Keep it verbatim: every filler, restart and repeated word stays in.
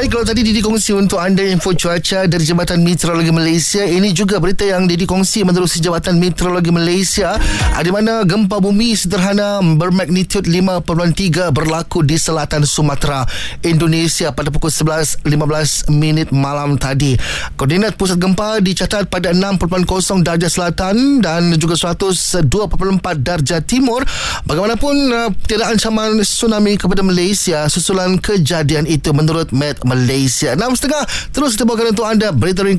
Baik, kalau tadi Didi kongsi untuk anda info cuaca dari Jabatan Meteorologi Malaysia, ini juga berita yang Didi kongsi menerusi Jabatan Meteorologi Malaysia, di mana gempa bumi sederhana bermagnitud lima perpuluhan tiga berlaku di selatan Sumatera, Indonesia pada pukul sebelas lima belas minit malam tadi. Koordinat pusat gempa dicatat pada enam perpuluhan kosong darjah selatan dan juga seratus dua perpuluhan empat darjah timur. Bagaimanapun, uh, tiada ancaman tsunami kepada Malaysia susulan kejadian itu menurut Met Malaysia. enam tiga puluh terus kita bawakan untuk anda berita